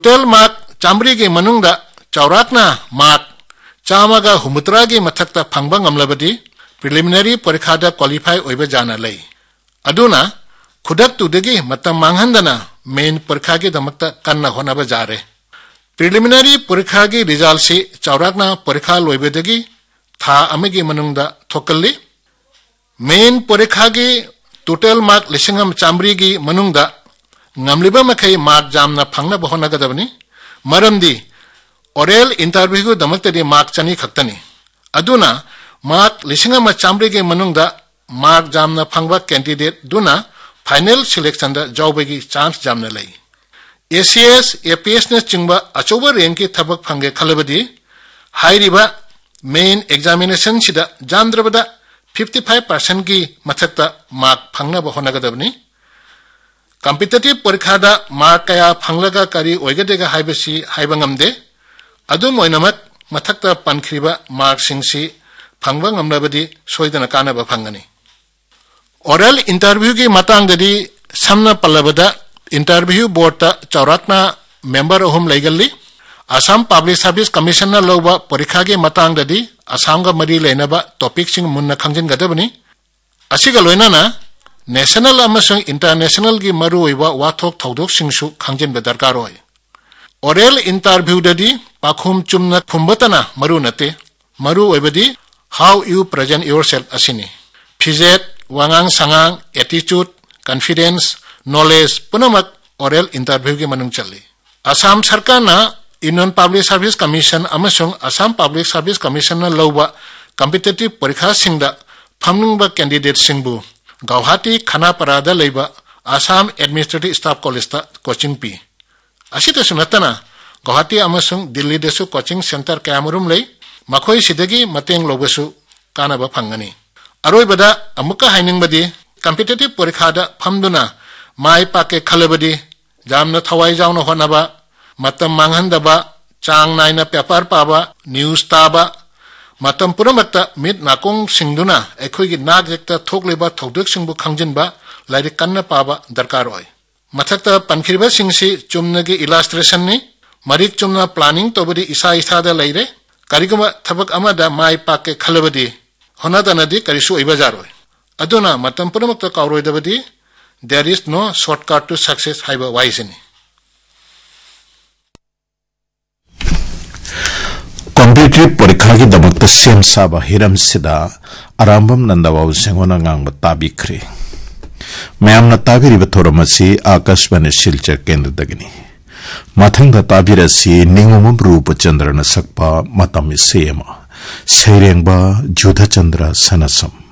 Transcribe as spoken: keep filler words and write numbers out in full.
Tell mark Chamari के मनुंगदा चौराकना mark चामागा हुमुत्रा के मथक्ता फंगबा ngamlabadi preliminary परीक्षादा qualify ओइबा जाना लई अदुना खुदक तुदगी मतम मांगहंदना मेन परीक्षा के दमकता कन्ना होनाबा जारे प्रिलिमिनरी परीक्षा की रिजल्ट से चौराकना परीक्षा लोइबेदगी था अमेगी मनुंगदा थोकल्ली मेन परीक्षा की टोटल मार्क लिसिंगम चामरी की मनुंगदा ngamliba makai mark jamna phangna bahona gadabani maramdi oral interview gu damakta mark chani khaktani aduna mark lisinga ma chambre ge manungda mark jamna phangba candidate duna final selection da jawbegi chance jamna lai A C S A P S ne chingba achoba rank ki thabak phangge khalabadi hairiba main examination sida jamdrabada fifty-five percent ki mathakta mark phangna bahona gadabani competitive परीक्षा दा mark कया फंगलगा करी ओइगदेगा हाइबसी हाइबंगमदे अदुम ओइनमक मथक्ता पनख्रिबा mark सिंगसी फंगबा ngamlabadi सोइदना कानाबा फंगनी oral interview की मतंगददी समना पल्लबदा interview board ता चौराकना member अहुम लेगल्ली Assam public service commission ना लोबा परीक्षा के मतंगददी असम गा मरी लेनबा टॉपिक सिंग मुन्ना खंजिन गदबनी असिगा लोइनाना नेशनल अमसंग इंटरनेशनल की मरुइबा वाथोक थौदोक सिंगसु खंजिन दरकार होय oral interview ददी पाखुम Chumna खुंबतना Maru नते Maru ओइबदी how you present yourself असिनी fidget वांगांग सांगांग attitude confidence knowledge पुनमक oral interview के मनुंग चली असम सरकार ना union public service commission अमसंग Assam public service commission ना लौबा कॉम्पिटिटिव परीक्षा सिंगदा फमनुंगबा candidate सिंगबु Guwahati Khanapara leba Assam Administrative Staff College ta coaching pi. Asita sunatana Guwahati amasung Delhi desu coaching center kamarum lei makhoi sidagi mateng lobasu kanaba phangani. Aroi bada amuka haining badi competitive porikha da phamduna mai pake khalabadi jamna thawai jawna honaba matam manghandaba chang naina paper paba news taba matam puramakta mit nakong singduna ekhoigi nag jekta thokleba thoduk singbu khangjinba lairi kanna paba darkar oi mathakta pankhriba singsi chumnagi illustration ni marik chumna planning tobadi isa isa da laire karigama thabak amada mai pakke khalabadi honadanadi karisu ibajar oi aduna matam puramakta kawroidabadi there is no shortcut to success haiba waisini competitive परीक्षा की दमकता same साबा Hiram सिदा आरामबम नंदाबाबू सेंगोना ngang ताबिख्रे ma'am न ताबिरिब थोरमसी आकाशवाणी शिलचर केंद्र दगनी मथंग ताबिरसी निंगोम रूप चंद्र न सकपा मतम सेमा सैरेंगबा जुधा चंद्र सनसम